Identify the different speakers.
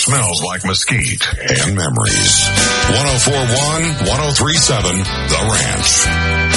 Speaker 1: smells like mesquite and memories. 104.1, 103.7, The Ranch.